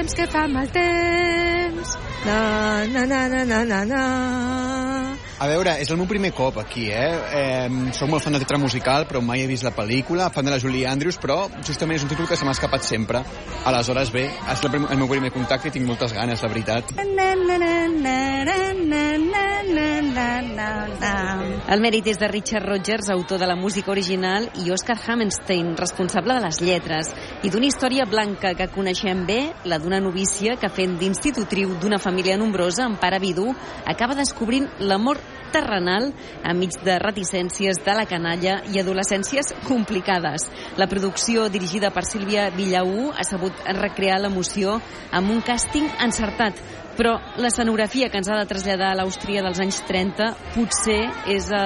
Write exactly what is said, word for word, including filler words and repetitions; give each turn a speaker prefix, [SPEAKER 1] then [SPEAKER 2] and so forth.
[SPEAKER 1] temps que fa mal temps. Na, na, na, na, na, na, na.
[SPEAKER 2] A veure, és el meu primer cop aquí, eh? eh soc molt fan de teatre musical, però mai he vist la pel·lícula, fan de la Julie Andrews, però justament és un títol que se m'ha escapat sempre. Aleshores, bé, és el, el meu primer contacte i tinc moltes ganes, la veritat.
[SPEAKER 3] El mèrit és de Richard Rodgers, autor de la música original, i Oscar Hammerstein, responsable de les lletres, i d'una història blanca que coneixem bé, la d'una novícia que, fent d'institutriu d'una família nombrosa amb pare vidu, acaba descobrint l'amor terrenal enmig de reticències de la canalla i adolescències complicades. La producció, dirigida per Sílvia Villaú, ha sabut recrear l'emoció amb un càsting encertat, però l'escenografia que ens ha de traslladar a l'Àustria dels anys trenta potser és